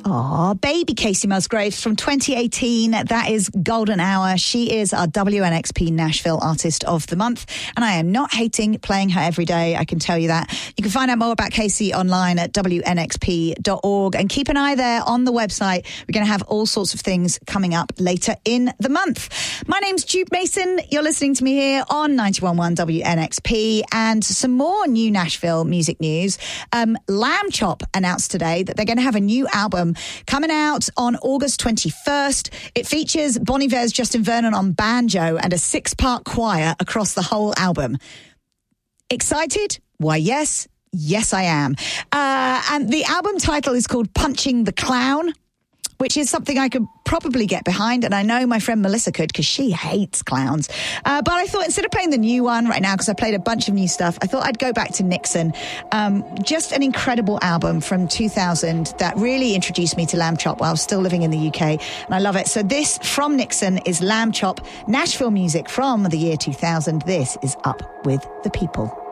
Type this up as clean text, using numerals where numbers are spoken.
Aw, baby Casey Musgraves from 2018. That is Golden Hour. She is our WNXP Nashville Artist of the Month, and I am not hating playing her every day, I can tell you that. You can find out more about Casey online at WNXP.org, and keep an eye there on the website. We're going to have all sorts of things coming up later in the month. My name's Jude Mason. You're listening to me here on 91.1 WNXP, and some more new Nashville music news. Lamb Chop announced today that they're going to have a new album coming out on August 21st. It features Bon Iver's Justin Vernon on banjo and a 6-part choir across the whole album. Excited? Why, yes. Yes, I am. And the album title is called Punching the Clown, which is something I could probably get behind. And I know my friend Melissa could, because she hates clowns. But I thought instead of playing the new one right now, because I played a bunch of new stuff, I thought I'd go back to Nixon. Just an incredible album from 2000 that really introduced me to Lamb Chop while I was still living in the UK. And I love it. So this from Nixon is Lamb Chop, Nashville music from the year 2000. This is Up With the People.